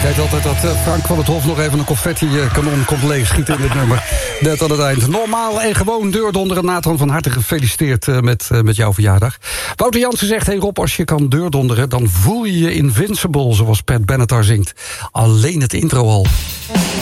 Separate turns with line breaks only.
weet altijd dat Frank van het Hof nog even een confetti-kanon komt leegschieten in het nummer. Net aan het eind. Normaal en gewoon deurdonderen. Nathan, van harte gefeliciteerd met jouw verjaardag. Wouter Jansen zegt, hey Rob, als je kan deurdonderen, dan voel je je invincible, zoals Pat Benatar zingt. Alleen het intro al.